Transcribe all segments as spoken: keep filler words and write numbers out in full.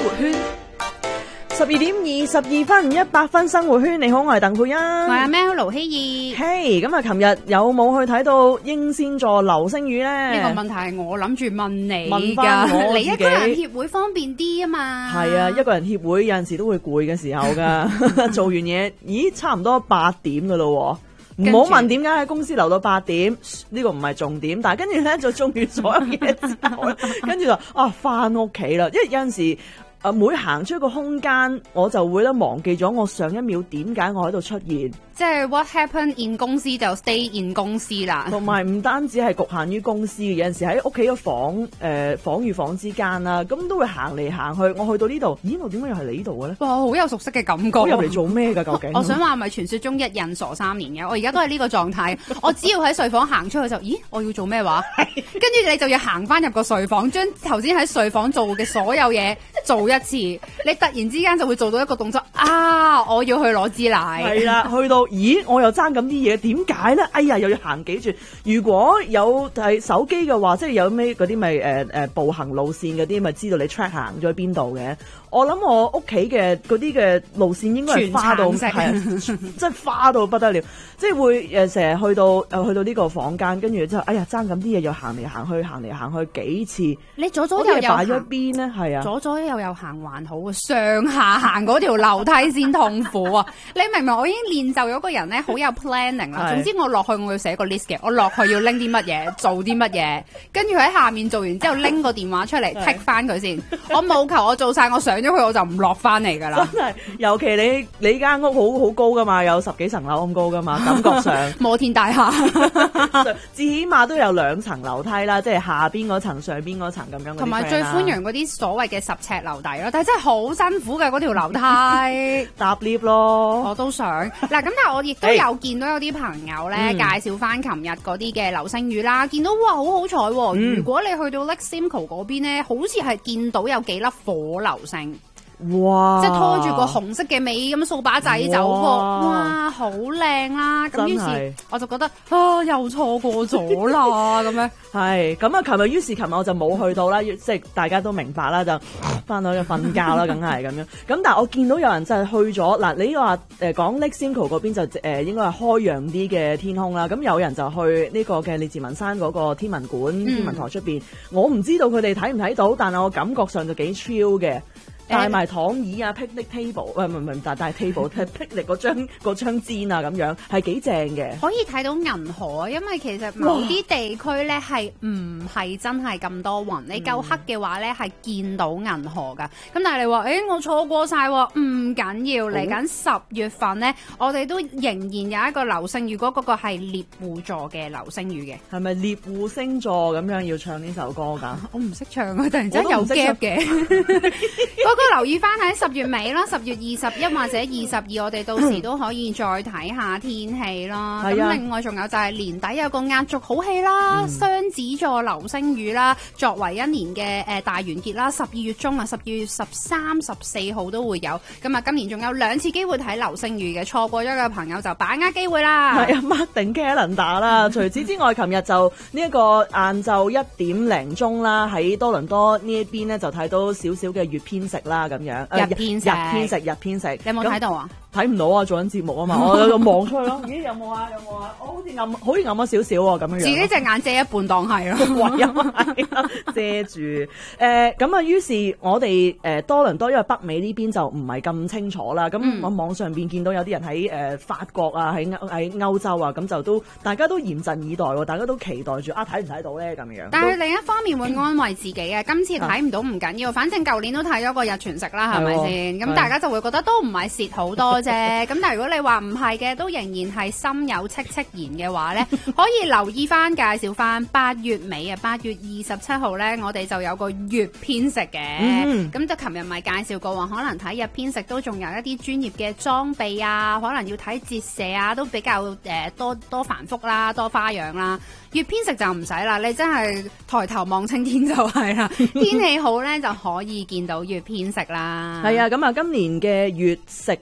活圈。十二點二十二分，一百分生活圈。你好，我係鄧佩欣。 我係阿 Mel 盧希怡。 嘿，咁啊，琴日有冇去睇到英仙座流星雨咧？ 呢個問題係我諗住問你問返我自己。 你一個人協會方便啲啊嘛。 係啊，一個人協會有陣時都會攰嘅時候噶。做完嘢，咦，差唔多八點噶咯。唔好問點解喺公司留到八點，呢、這個唔係重點。但係跟住咧就做完所有嘢之後咧，跟住就啊翻屋企啦。因為有陣時。誒每行出一個空間，我就會咧忘記咗我上一秒點解我喺度出現。 即係 what happened in 公司就 stay in 公司啦。同埋唔單止係局限於公司嘅，有陣時喺屋企嘅房誒、呃、房與房之間啦，咁都會行嚟行去。我去到呢度，咦？我點解又係你呢度嘅咧？ 哇！好有熟悉嘅感覺。 我入嚟做咩㗎？究竟？ 我想話咪傳說中一人傻三年嘅，我而家都係呢個狀態。我只要喺睡房行出去就，咦？我要做咩話？跟住你就要行翻入個睡房，將頭先喺睡房做嘅所有嘢做一次。你突然之間就會做到一個動作啊！我要去攞支奶。係啦，去到咦，我又爭咁啲嘢，點解咧？哎呀，又要行幾轉。如果有係手機嘅話，即係有咩嗰啲咪誒誒步行路線嗰啲，咪知道你 track 行咗去邊度嘅。我諗我屋企嘅嗰啲嘅路線應該係花到係，即係花到不得了，即係會誒成日去到誒去到呢個房間，跟住之後，哎呀爭咁啲嘢又行嚟行去，行嚟行去幾次。 你左左右右擺咗邊咧？係啊， 左左右右行還好，上下行嗰條樓梯先痛苦啊！你明唔明？我已經練就咗個人咧，好有 planning 啦。總之我落去我要寫個 list 嘅，我落去要拎啲乜嘢，做啲乜嘢，跟住喺下面做完之後拎個電話出嚟剔翻佢先。我冇求我做晒，我上咗去我就唔落翻嚟噶啦。 真係，尤其你你間屋好好高噶嘛，有十幾層樓咁高噶嘛，感覺上摩天大廈， 至起碼都有兩層樓梯啦，即係下邊嗰層、上邊嗰層咁樣。 同埋最歡迎嗰啲所謂嘅十尺樓底咯，但係真係好辛苦嘅嗰條樓梯。 搭 lift 咯， 我都想嗱。咁但係我亦都有見到有啲朋友咧、嗯、介紹翻琴日嗰啲嘅流星雨啦，見到哇好好彩喎！嗯、如果你去到 Lake Simcoe 嗰邊咧，好似係見到有幾粒火流星。 哇！ 即係拖住個紅色嘅尾咁掃把仔走喎，哇，好靚啦！咁於是我就覺得啊，又錯過咗啦咁樣。 係咁啊！琴日於是琴日我就冇去到啦，即係大家都明白啦，就翻到去瞓覺啦，梗係咁樣。咁但係我見到有人真係去咗嗱，你話誒講 Lake Simcoe 嗰邊就誒、呃、應該係開揚啲嘅天空啦。咁有人就去呢個嘅列治文山嗰個天文館、嗯、天文台出邊，我唔知道佢哋睇唔睇到，但係我感覺上就幾 chill 嘅。帶埋躺椅啊 ，picnic table，唔係唔係，但係 table，picnic 嗰張嗰張氈啊，咁樣係幾正嘅。 可以睇到銀河，因為其實某啲地區咧係唔係真係咁多雲，你夠黑嘅話咧係見到銀河噶。咁但係你話，誒、欸、我錯過晒，唔緊要，嚟緊十月份咧，我哋都仍然有一個流星雨，如果嗰個係獵戶座嘅流星雨嘅， 係咪獵戶星座咁樣要唱呢首歌噶？ 我唔識唱啊，突然之間有 gap 嘅。嗰個留意翻喺十月尾啦，十月二十一或者二十二，我哋到時都可以再睇下天氣啦。咁、啊、另外仲有就係年底有個壓軸好戲啦，雙、嗯、子座流星雨啦，作為一年嘅誒大完結啦，十二月中啊，十二月十三、十四號都會有。咁啊，今年仲有兩次機會睇流星雨嘅，錯過咗嘅朋友就把握機會啦。 係啊 ，mark 定 calendar 啦。除此之外，琴日就呢一個晏晝一點零鐘啦，喺多倫多呢一邊咧就睇到少少嘅月偏食啦，咁樣。 日偏食， 日偏食，日偏食。 你有冇睇到啊？ 睇唔到啊！做緊節目啊嘛，我就望出去咯。咦，有冇啊？有冇啊？我好似暗，好似暗咗少少喎，咁樣樣。自己隻眼遮一半當係咯， 唯有遮住。誒、呃，咁啊，於是我哋誒、呃、多倫多，因為北美呢邊就唔係咁清楚啦。咁我網上邊見到有啲人喺誒、呃、法國啊，喺歐喺歐洲啊，咁就都大家都嚴陣以待喎，大家都期待住啊，睇唔睇到咧咁樣。 但係另一方面會安慰自己嘅，今次睇唔到唔緊要，反正舊年都睇咗個日全食啦，係咪先？咁大家就會覺得都唔係蝕好多啫。咁但係如果你話唔係嘅，都仍然係心有戚戚然嘅話咧，可以留意翻介紹翻八月尾啊，八月二十七號咧，我哋就有個月偏食嘅。咁就琴日咪介紹過話，可能睇日偏食都仲有一啲專業嘅裝備啊，可能要睇折射啊，都比較誒、呃、多多繁複啦，多花樣啦。月偏食就唔使啦，你真係抬頭望青天就係啦。天氣好咧就可以見到月偏食啦。 係啊，咁啊今年嘅月食咧就係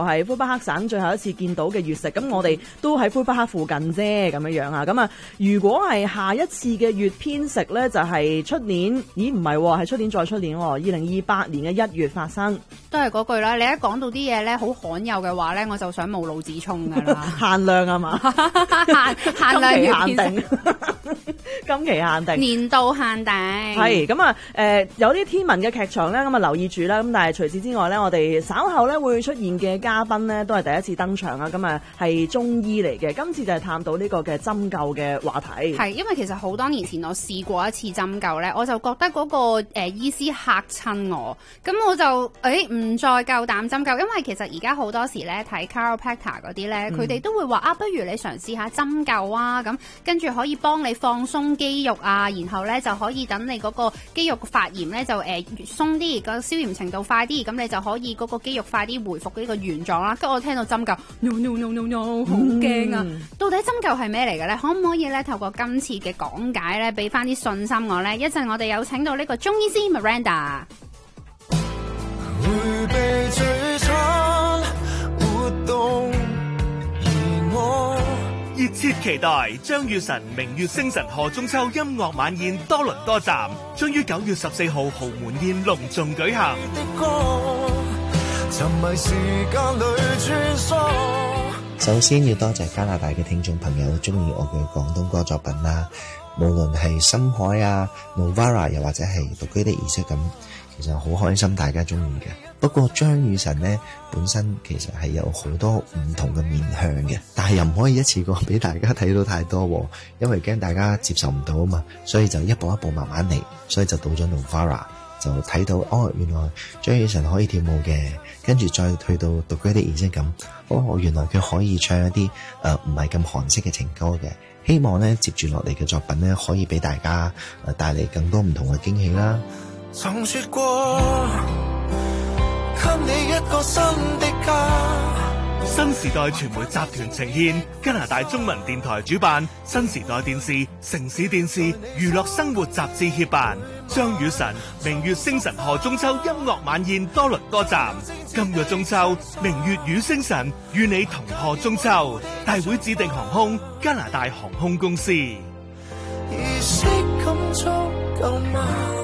係魁北克省最後一次見到嘅月食，咁我哋都喺魁北克附近啫，咁樣樣啊。咁啊，如果係下一次嘅月偏食咧，就係出年，咦唔係喎，係出年再出年喎，二零二八年嘅一月發生。 都係嗰句啦，你一講到啲嘢咧好罕有嘅話咧，我就想冇腦自沖㗎啦。 限量啊嘛， 限限量月限定，今期限定， 年度限定。 係咁啊，誒有啲天文嘅劇場咧，咁啊留意住啦。咁但係除此之外咧，我哋稍後咧會出現嘅嘉賓咧，都係第一次登場啊。咁啊係中醫嚟嘅，今次就係探討呢個嘅針灸嘅話題。 係因為其實好多年前我試過一次針灸咧，我就覺得嗰個誒醫師嚇親我，咁我就誒唔再夠膽針灸，因為其實而家好多時咧睇 chiropractor 嗰啲咧，佢哋都會話啊，不如你嘗試下針灸啊，咁跟住可以幫你放鬆肌肉啊，然後咧就可以等你嗰個肌肉發炎咧就誒鬆啲，個消炎程度快啲，咁你就可以嗰個肌肉快啲回復呢個原狀啦。跟住我聽到針灸 no no no no no 好驚啊！嗯、到底針灸係咩嚟嘅咧？可唔可以咧透過今次嘅講解咧，俾翻啲信心我咧？一陣我哋有請到呢個中醫師 Miranda。 會被摧殘活動，而我熱切期待張雨晨明月星辰賀中秋音樂晚宴多倫多站，將於九月十四號豪門宴隆重舉行。 沉迷時間裏穿梭。 首先要多謝加拿大嘅聽眾朋友中意我嘅廣東歌作品啦，無論係深海啊、Novara 又或者係獨居的儀式咁，其實好開心大家中意嘅。不過張雨晨呢本身其實係有好多唔同嘅面向嘅，但係又唔可以一次過俾大家睇到太多，因為驚大家接受唔到啊嘛，所以就一步一步慢慢嚟，所以就到咗 Novara 就睇到哦，原來張雨晨可以跳舞嘅，跟住再去到獨居的儀式咁，哦，原來佢可以唱一啲誒唔係咁韓式嘅情歌嘅。希望呢接住落嚟嘅作品呢，可以俾大家誒帶嚟更多唔同嘅驚喜啦。 曾說過給你一個新的家。 新時代傳媒集團呈獻，加拿大中文電台主辦，新時代電視、城市電視、娛樂生活雜誌協辦，張雨晨明月星辰賀中秋音樂晚宴多倫多站。今個中秋，明月與星辰與你同賀中秋。大會指定航空加拿大航空公司。 儀式感足夠嗎？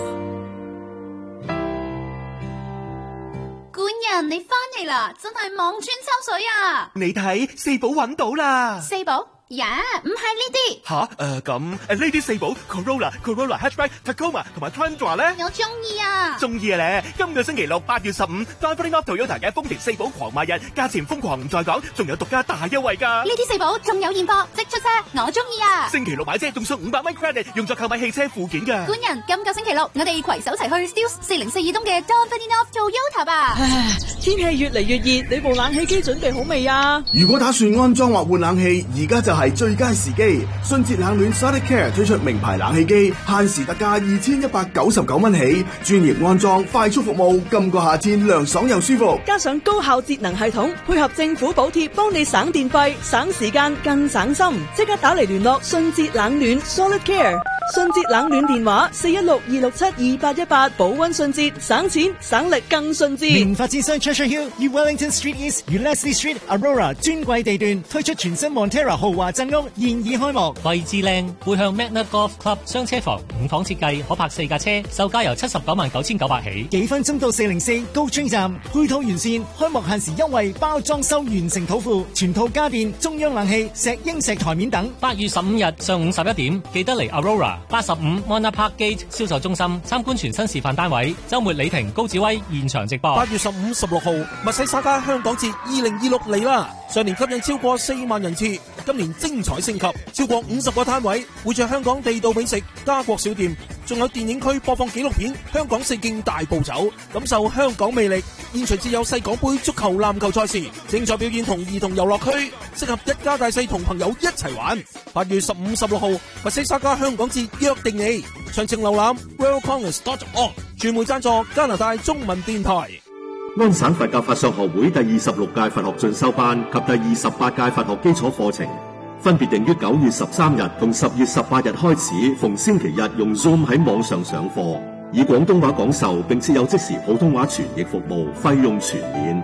官人，你翻嚟啦，真係望穿秋水啊！ 你睇四寶揾到啦， 四寶。呀，唔係呢啲吓，誒咁誒呢啲四寶 Corolla、Corolla Hatchback、Tacoma 同埋 Tundra 咧， 我中意啊！ 中意啊咧！今個星期六八月十五 ，Driving Up Toyota 嘅豐田四寶狂賣日，價錢瘋狂唔再講，仲有獨家大優惠㗎！ 呢啲四寶仲有現貨，即出車，我中意啊！ 星期六買車仲送五百蚊 credit， 用作購買汽車附件㗎。 官人，今個星期六我哋攜手齊去 Steeles 四零四二東嘅 Driving Up Toyota 吧！ 唉，天氣越嚟越熱，你部冷氣機準備好未啊？ 如果打算安裝或換冷氣，而家就係最佳時機。迅捷冷暖 Sonicare 推出名牌冷氣機，限時特價二千一百九十九蚊起，專業安裝，快速服務，今個夏天涼爽又舒服。 加上高效節能系統，配合政府補貼，幫你省電費、省時間、更省心。即刻打嚟聯絡迅捷冷暖 Sonicare， 迅捷冷暖電話四一六二六七二八一八，保溫迅捷，省錢省力更迅捷。 名發展商 Treasure Hill 與 Wellington Street East 與 Leslie Street Aurora 專櫃地段推出全新 Montera 豪華鎮屋，現已開幕， 位置靚，背向 Magna Golf Club 雙車房，五房設計，可泊四架車，售價由七十九萬九千九百起。 幾分鐘到四零四高川站，配套完善，開幕限時優惠，包裝修完成土庫，全套家電、中央冷氣、石英石台面等。 八月十五日上午十一點，記得嚟 Aurora 八十五 Mona Park Gate 銷售中心參觀全新示範單位。週末李婷、高志威現場直播。 八月十五、十六號，墨西沙加香港節二零二六嚟啦！上年吸引超過四萬人次，今年精彩升級，超過五十個攤位，會着香港地道美食、家國小店，仲有電影區播放紀錄片《香港四徑大步走》，感受香港魅力。現場設有世港盃足球、籃球賽事，精彩表演同兒童遊樂區，適合一家大細同朋友一齊玩。八月十五、十六號，墨西沙加香港節約定你，詳情瀏覽 royal congress dot org。傳媒贊助加拿大中文電台。 安省佛教法相學會第二十六屆佛學進修班及第二十八屆佛學基礎課程，分別定於九月十三日同十月十八日開始，逢星期日用 Zoom 喺網上上課，以廣東話講授，並設有即時普通話傳譯服務，費用全免。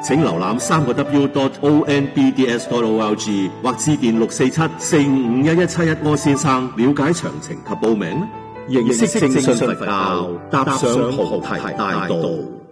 請瀏覽三個 w dot o n b d s dot o r g 或致電六四七四五五一一七一柯先生了解詳情及報名。認識正信佛教，踏上菩提大道。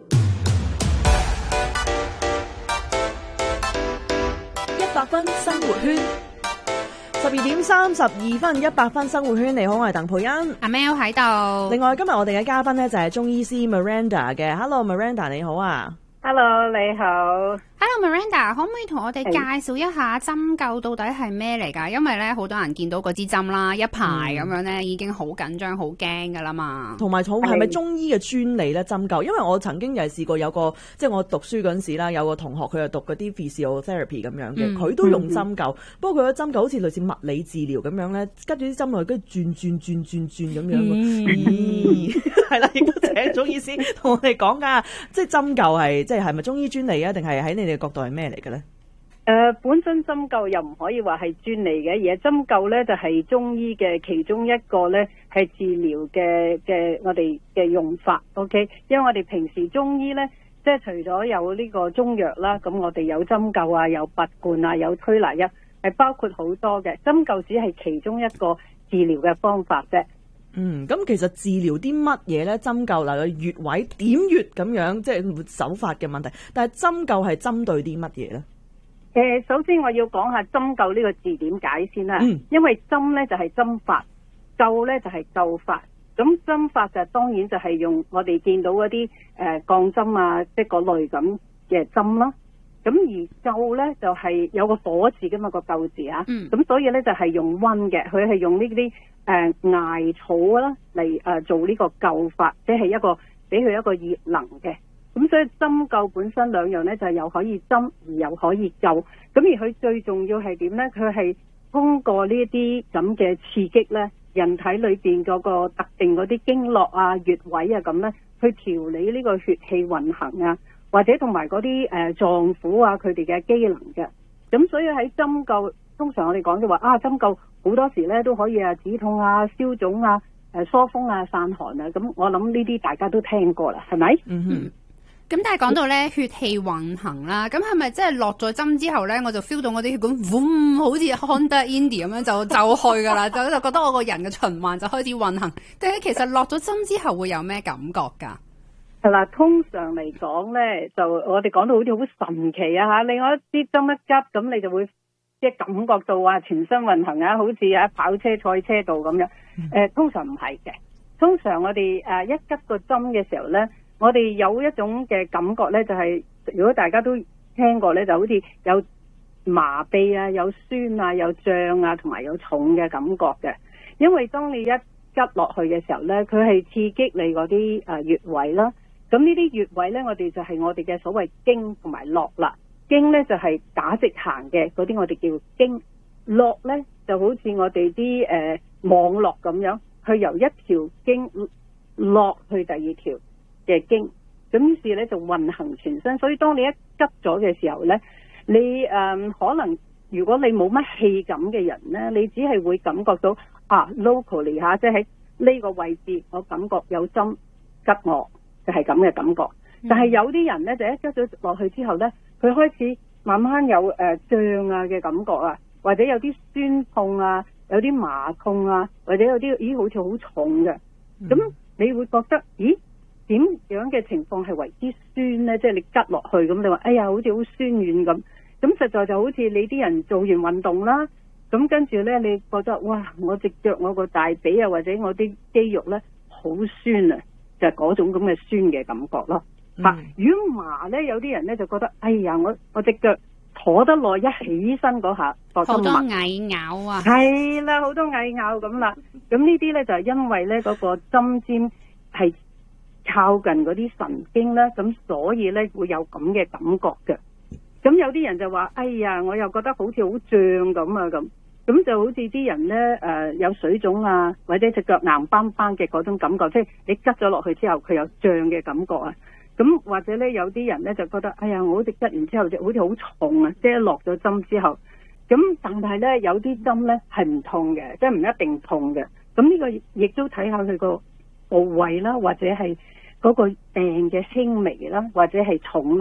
一百分生活圈，十二點三十二分，一百分生活圈。你好，我係鄧佩欣， 阿 Mel 喺度。 另外今日我哋嘅嘉賓呢，就係中醫師 Miranda 嘅。Hello Miranda，你好啊。 Hello， 你好。 Hello Miranda，可唔可以同我哋介紹一下針灸到底係咩嚟㗎？因為咧好多人見到嗰支針啦，一排咁樣咧，已經好緊張、好驚㗎啦嘛。 同埋係咪中醫嘅專利咧針灸？因為我曾經又係試過有個，即係我讀書嗰陣時啦，有個同學佢又讀嗰啲 physiotherapy 咁樣嘅，佢、嗯、都用針灸。嗯、不過佢嘅針灸好似類似物理治療咁樣咧，跟住啲針落去，跟住轉轉轉轉轉咁樣。咦，係啦，亦都請中醫師同我哋講㗎，即係針灸係即係係咪中醫專利啊？定係喺你哋嘅角度係咩嚟嘅咧？ 誒、呃，本身針灸又唔可以話係專利嘅，而係針灸咧就係、是、中醫嘅其中一個咧係治療嘅嘅我哋嘅用法。OK， 因為我哋平時中醫咧，即係除咗有呢個中藥啦，咁我哋有針灸啊，有拔罐啊，有推拿一，係包括好多嘅。針灸只係其中一個治療嘅方法啫。 嗯，咁其實治療啲乜嘢咧？針灸嗱，個穴位點穴咁樣，即係手法嘅問題。但係針灸係針對啲乜嘢咧？ 誒、呃，首先我要講下針灸呢個字點解先啦。嗯、因為針咧就係、是、針法，灸咧就係、是、灸法。咁針法就當然就係用我哋見到嗰啲誒鋼針啊，即係嗰類咁嘅針啦。咁而灸咧就係、是、有個火字噶嘛，個灸字啊。咁、嗯、所以咧就係、是、用溫嘅，佢係用呢啲誒艾草啦嚟誒做呢個灸法，即係一個俾佢一個熱能嘅。咁所以針灸本身兩樣咧就係又可以針而又可以灸。咁而佢最重要係點咧？佢係通過呢一啲咁嘅刺激咧，人體裏邊嗰個特定嗰啲經絡啊、穴位啊咁咧，去調理呢個血氣運行啊。或者同埋嗰啲誒臟腑啊，佢哋嘅機能嘅，咁所以喺針灸，通常我哋講就話啊，針灸好多時咧都可以啊止痛啊、消腫啊、誒疏風啊、散寒啊，咁我諗呢啲大家都聽過啦，係咪？嗯哼。 咁但係講到咧血氣運行啦，咁係咪即係落咗針之後咧，我就 feel 到我啲血管，嗡，好似 Honda Indy 咁樣就就去噶啦，就就覺得我個人嘅循環就開始運行。但係其實落咗針之後會有咩感覺㗎？ 係啦，通常嚟講咧，就我哋講到好似好神奇啊嚇！另外一啲針一急，咁你就會即係感覺到啊，全身運行啊，好似喺跑車賽車道咁樣。誒、嗯呃，通常唔係嘅。通常我哋誒、呃、一急個針嘅時候咧，我哋有一種嘅感覺咧，就係、是、如果大家都聽過咧，就好似有麻痹啊、有酸啊、有脹啊，同埋有重嘅感覺嘅。因為當你一急落去嘅時候咧，佢係刺激你嗰啲誒穴位啦。咁呢啲穴位咧，我哋就係我哋嘅所謂經同埋絡啦。經咧就係、是、打直行嘅嗰啲，我哋叫經。絡咧就好似我哋啲誒網絡咁樣，去由一條經絡去第二條嘅經。咁於是咧就運行全身。所以當你一急咗嘅時候咧，你誒、呃、可能如果你冇乜氣感嘅人咧，你只係會感覺到啊 locally 嚇，即係喺呢個位置，我感覺有針吉我。就係咁嘅感覺，但係有啲人咧就一拮咗落去之後咧，佢開始慢慢有誒、呃、脹啊嘅感覺啊，或者有啲酸痛啊，有啲麻痛啊，或者有啲咦好似好重嘅，咁、嗯、你會覺得咦點樣嘅情況係為之酸咧？即係你拮落去咁，你話哎呀好似好酸軟咁，咁實在就好似你啲人做完運動啦，咁跟住咧你覺得哇我隻腳我個大髀啊或者我啲肌肉咧好酸啊！就係、是、嗰種咁嘅酸嘅感覺咯。嚇、嗯，如果麻咧，有啲人咧就覺得，哎呀，我我隻腳坐得耐，一起身嗰下，好多蟻咬啊。 係啦，好多蟻咬咁啦。咁呢啲咧就係因為咧嗰個針尖係靠近嗰啲神經啦，咁所以咧會有咁嘅感覺嘅。咁有啲人就話，哎呀，我又覺得好似好脹咁啊咁。咁就好似啲人咧，誒、呃、有水腫啊，或者隻腳硬邦邦嘅嗰種感覺，即係你拮咗落去之後，佢有脹嘅感覺啊。咁或者咧，有啲人咧就覺得，哎呀，我好似拮完之後就好似好重啊，即係落咗針之後。咁但係咧，有啲針咧係唔痛嘅，即係唔一定痛嘅。咁呢個亦都睇下佢個部位啦，或者係嗰個病嘅輕微啦，或者係重咯。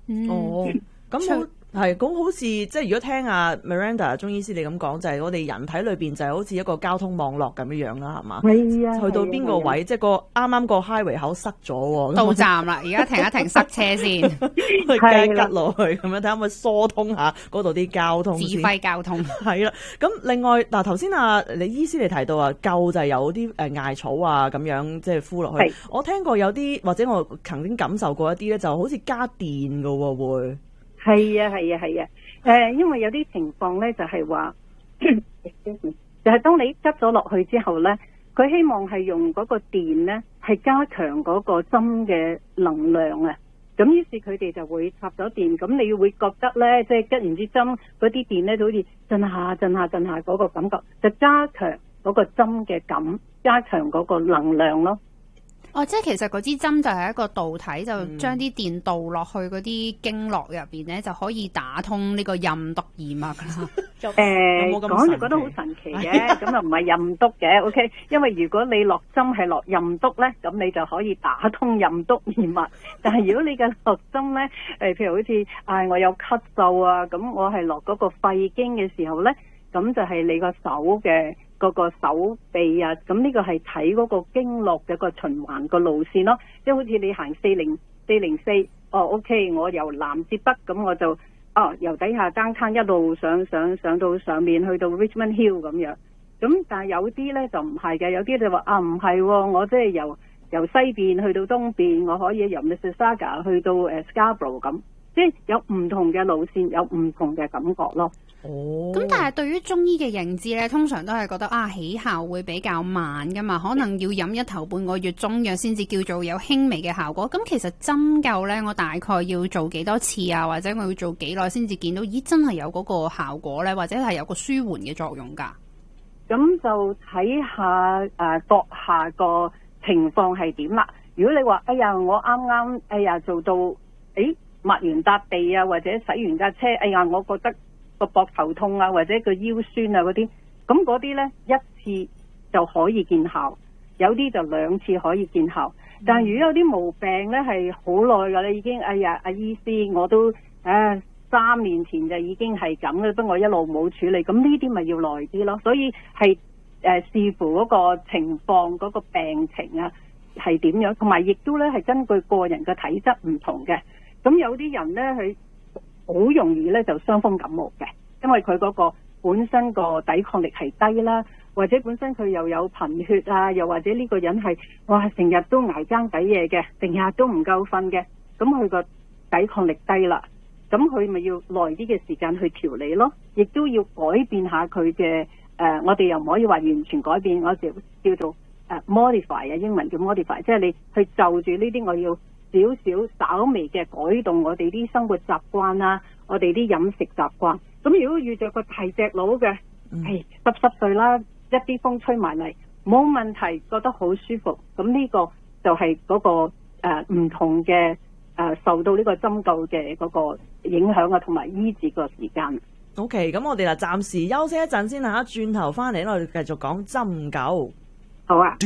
嗯、 哦，咁好。係，咁好似即係如果聽阿 Miranda 中醫師你咁講，就係、是、我哋人體裏邊就係好似一個交通網絡咁樣樣啦，係嘛？ 係啊， 去到邊個位，即係個啱啱個 highway 口塞咗喎， 到站啦，而家停一停塞車先， 去加吉落去咁樣睇下可唔可以疏通下嗰度啲交通先， 指揮交通係啦。咁另外嗱，頭先啊，你醫師你提到啊，灸就係有啲誒艾草啊咁樣即係敷落去。我聽過有啲或者我曾經感受過一啲咧，就好似加電㗎喎會。 係啊係啊係啊，誒、呃，因為有啲情況咧就係話，就係當你執咗落去之後咧，佢希望係用嗰個電咧係加強嗰個針嘅能量啊，咁於是佢哋就會插咗電，咁你會覺得咧，即係吉完支針嗰啲電咧，就好似震下震下震下嗰個感覺，就加強嗰個針嘅感，加強嗰個能量咯。 哦，即係其實嗰支針就係一個導體，就將啲電導落去嗰啲經絡入邊咧，就可以打通呢個任督二脈啦。 誒、呃，講就覺得好神奇嘅，咁又唔係任督嘅 ，OK？因為如果你落針係落任督咧，咁你就可以打通任督二脈。但係如果你嘅落針咧，誒，譬如好似啊，我有咳嗽啊，咁我係落嗰個肺經嘅時候咧，咁就係你個手嘅。嗰個手臂啊，咁呢個係睇嗰個經絡嘅個循環個路線咯，即係好似你行四零四零四，哦 OK， 我由南至北，咁我就哦由底下單攤一路上上上到上面去到 Richmond Hill 咁樣，咁但係有啲咧就唔係嘅，有啲就話啊唔係、哦，我即係由由西邊去到東邊，我可以由 Mississauga 去到誒 Scarborough 咁，即係有唔同嘅路線，有唔同嘅感覺咯。 哦， 咁但係對於中醫嘅認知咧，通常都係覺得啊起效會比較慢噶嘛，可能要飲一頭半個月中藥先至叫做有輕微嘅效果。咁其實針灸咧，我大概要做幾多次啊，或者我要做幾耐先至見到，咦真係有嗰個效果咧，或者係有個舒緩嘅作用噶？ 咁就睇下誒閣下個情況係點啦。如果你話哎呀我啱啱哎呀做到誒抹完笪地啊，或者洗完架車，哎呀我覺得個膊頭痛啊，或者個腰酸啊嗰啲，咁嗰啲呢一次就可以見效，有啲就兩次可以見效。但係如果有啲毛病呢係好耐噶啦，已經哎呀阿醫師我都誒、啊、三年前就已經係咁嘅，不過我一路冇處理，咁呢啲咪要耐啲咯。所以係誒、呃、視乎嗰個情況嗰、嗰個病情啊係點樣，同埋亦都呢係根據個人嘅體質唔同嘅。咁有啲人呢佢好容易咧就傷風感冒嘅，因為佢嗰個本身個抵抗力係低啦，或者本身佢又有貧血啊，又或者呢個人係哇成日都捱更抵夜嘅，成日都唔夠瞓嘅，咁佢個抵抗力低啦，咁佢咪要耐啲嘅時間去調理咯，亦都要改變下佢嘅誒，我哋又唔可以話完全改變，我哋叫做誒、呃、modify 啊，英文叫 modify， 即係你去就住呢啲我要少少稍微嘅改動我哋啲生活習慣啊，我哋啲飲食習慣。咁如果遇着個大隻佬嘅，係濕濕碎啦，一啲風吹埋嚟冇問題，覺得好舒服。咁呢個就係嗰、嗰個誒唔、呃、同嘅誒、呃、受到呢個針灸嘅嗰個影響啊，同埋醫治個時間。 OK，咁我哋嗱暫時休息一陣先嚇，轉頭翻嚟我哋繼續講針灸。 好啊。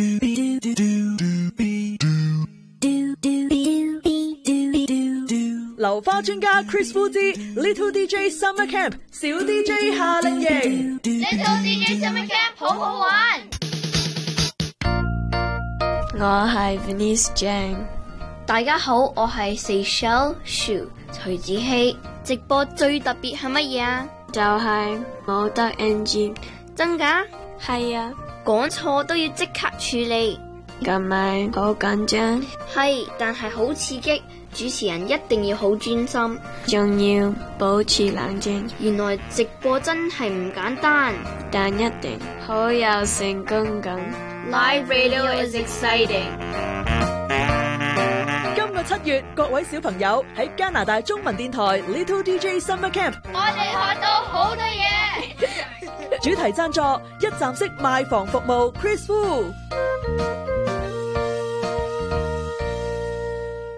流花專家 Chris Wu 之 Little D J Summer Camp 小 D J 夏令營 Little D J Summer Camp 好好玩。 我係 Venice Jane， 大家好，我係 Seychelle Shu 徐子希。直播最特別係乜嘢啊？ 就係冇得 N G。 真㗎？ 係啊， 講錯都要即刻處理。 咁咪好緊張？ 係，但係好刺激。主持人一定要好專心， 仲要保持冷靜。 原來直播真係唔簡單， 但一定好有成功感。 Live radio is exciting。 今個七月，各位小朋友喺加拿大中文電台 Little D J Summer Camp， 我哋學到好多嘢。 主題贊助一站式賣房服務 Chris Wu。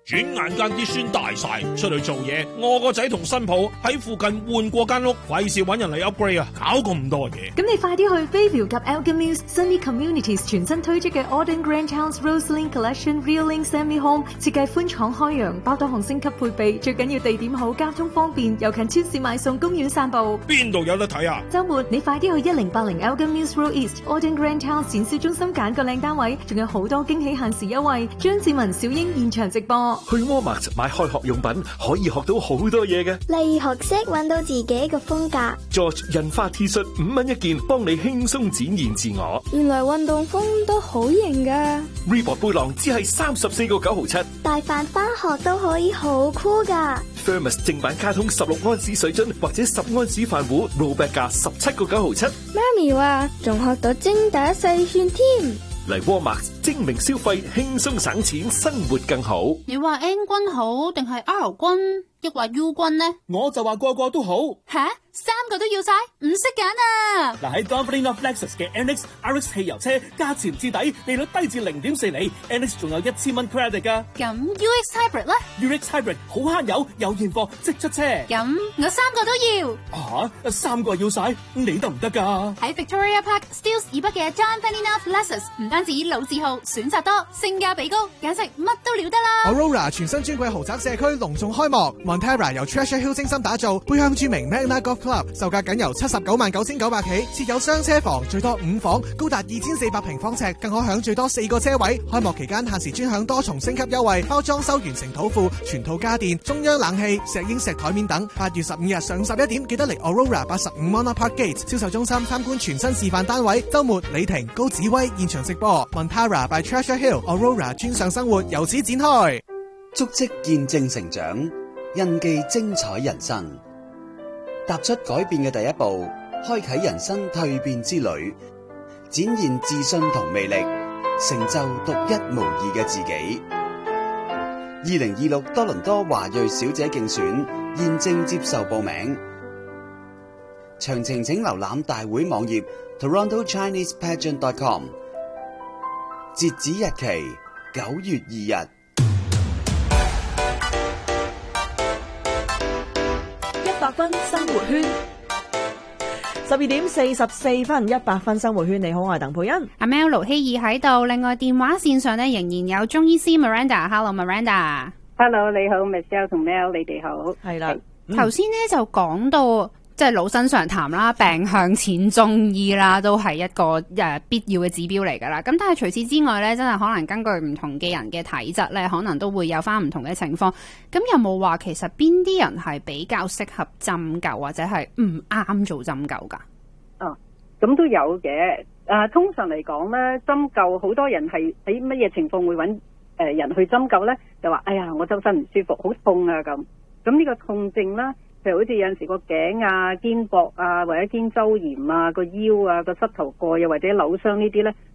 轉眼間啲孫大晒，出去做嘢，我個仔同新抱喺附近換過間屋，費事揾人嚟 upgrade 啊，搞咁多嘢。 咁你快啲去 Bayview 及 Elgin Mills Sunny Communities 全新推出嘅 Auden Grand House Roseland Collection Real Link Semi Home， 設計寬敞開揚，包多項升級配備，最緊要地點好，交通方便，又近超市買餸、公園散步。 邊度有得睇啊？ 週末你快啲去一零八零 Elgin Mills Road East Auden Grand House 展銷中心揀個靚單位，仲有好多驚喜限時優惠。張志文、小英現場直播。 去 Walmart 買開學用品可以學到好多嘢嘅， 例如學識揾到自己嘅風格。 George 印花 T 恤五蚊一件，幫你輕鬆展現自我。 原來運動風都好型噶。 Reebok 背囊只係三十四個九毫七， 帶飯翻學都可以好酷噶。 Thermos 正版卡通十六安士水樽或者十安士飯壺 ，rollback 價十七個九毫七。 媽咪話仲學到精打細算添。 嚟 Walmart 精明消費，輕鬆省錢，生活更好。 你話 N 君好定係 R 君，抑或 U 君呢？ 我就話個個都好。 吓，三個都要晒，唔識揀啊！ 嗱，喺 Governing of Lexus 嘅 N X R X 汽油車，價錢至底，利率低至零點四厘 ，N X 仲有一千蚊 credit 噶。 咁 U X Hybrid 咧 ？U X Hybrid 好慳油，有現貨即出車。 咁我三個都要。 吓，三個要晒，你得唔得噶？ 喺 Victoria Park Steeles 以北嘅 Governing of Lexus，唔單止老字號，選擇多，性價比高，簡直乜都了得啦。 Aurora 全新尊貴豪宅社區隆重開幕 ，Montera 由 Treasure Hill 精心打造，背向著名 Magna Golf Club， 售價僅由七十九萬九千九百起，設有雙車房，最多五房，高達二千四百平方尺，更可享最多四個車位。開幕期間限時專享多重升級優惠，包裝修完成土庫、全套家電、中央冷氣、石英石台面等。八月十五日上十一點，記得嚟 Aurora 八十五 Monarch Park Gate 銷售中心參觀全新示範單位。週末李婷、高子威現場直播 ，Montera by Treasure Hill Aurora 專上生活由此展開。 足跡見證成長，印記精彩人生。踏出改變嘅第一步，開啟人生蛻變之旅，展現自信同魅力，成就獨一無二嘅自己。二零二六多倫多華裔小姐競選現正接受報名，詳情請瀏覽大會網頁 toronto chinese pageant dot com， 截止日期九月二日。 一百分生活圈，十二點四十四分，一百分生活圈。你好，我係鄧佩欣。 阿 Mel 盧希爾喺度，另外電話線上咧仍然有中醫師 Miranda。Hello Miranda。Hello， 你好 Michelle 同 Mel， 你哋好。 係啦， 頭先咧就講到。即係老生常談啦，病向淺中醫啦，都係一個誒、呃、必要嘅指標嚟㗎啦。咁但係除此之外咧，真係可能根據唔同嘅人嘅體質咧，可能都會有翻唔同嘅情況。咁有冇話其實邊啲人係比較適合針灸或者係唔啱做針灸㗎？ 哦，咁都有嘅。啊，通常嚟講咧，針灸好多人係喺乜嘢情況會揾誒人去針灸咧？就話哎呀，我周身唔舒服，好痛啊咁。咁呢個痛症啦。譬如好似有陣時個頸啊、肩膊啊，或者肩周炎啊、個腰啊、個膝頭蓋又或者扭傷呢啲咧，